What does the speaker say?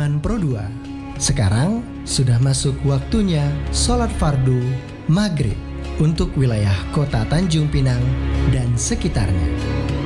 Buleman Pro 2. Sekarang sudah masuk waktunya sholat fardu maghrib untuk wilayah kota Tanjung Pinang dan sekitarnya.